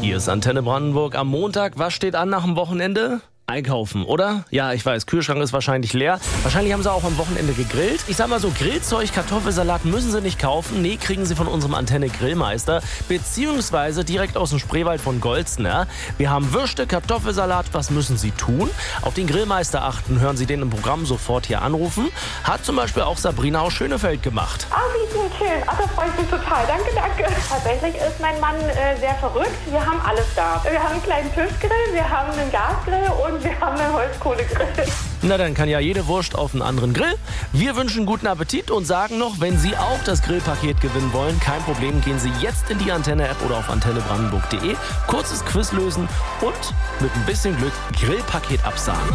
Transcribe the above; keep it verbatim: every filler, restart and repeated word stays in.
Hier ist Antenne Brandenburg am Montag. Was steht an nach dem Wochenende? Einkaufen, oder? Ja, ich weiß, Kühlschrank ist wahrscheinlich leer. Wahrscheinlich haben sie auch am Wochenende gegrillt. Ich sag mal so, Grillzeug, Kartoffelsalat müssen sie nicht kaufen. Nee, kriegen sie von unserem Antenne Grillmeister, beziehungsweise direkt aus dem Spreewald von Golzen. Ja? Wir haben Würste, Kartoffelsalat, was müssen sie tun? Auf den Grillmeister achten, hören Sie den im Programm sofort hier anrufen. Hat zum Beispiel auch Sabrina aus Schönefeld gemacht. Ah, wie schön. Ach, das freut mich total. Danke, danke. Tatsächlich ist mein Mann äh, sehr verrückt. Wir haben alles da. Wir haben einen kleinen Tischgrill, wir haben einen Gasgrill und wir haben einen Holzkohlegrill. Na, dann kann ja jede Wurst auf einen anderen Grill. Wir wünschen guten Appetit und sagen noch, wenn Sie auch das Grillpaket gewinnen wollen, kein Problem, gehen Sie jetzt in die Antenne-App oder auf antenne brandenburg punkt de, kurzes Quiz lösen und mit ein bisschen Glück Grillpaket absagen.